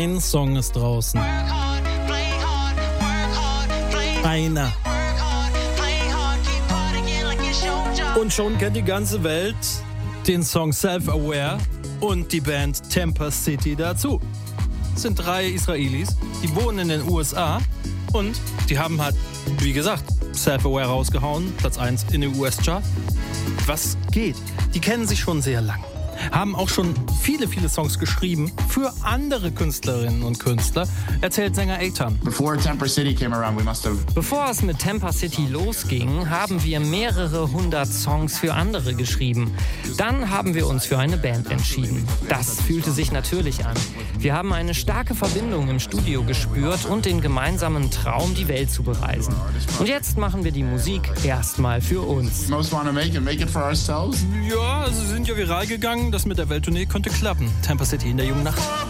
Ein Song ist draußen. Einer. Und schon kennt die ganze Welt den Song Self-Aware und die Band Temper City dazu. Es sind 3 Israelis, die wohnen in den USA und die haben halt, wie gesagt, Self-Aware rausgehauen, Platz 1 in den US-Chart. Was geht? Die kennen sich schon sehr lang. Haben auch schon viele Songs geschrieben für andere Künstlerinnen und Künstler, erzählt Sänger Eitan. Bevor es mit Temper City losging, haben wir mehrere 100 Songs für andere geschrieben. Dann haben wir uns für eine Band entschieden. Das fühlte sich natürlich an. Wir haben eine starke Verbindung im Studio gespürt und den gemeinsamen Traum, die Welt zu bereisen. Und jetzt machen wir die Musik erstmal für uns. Most want to make it for ourselves. Ja, sie sind ja viral gegangen. Das mit der Welttournee könnte klappen. Temper City in der jungen Nacht.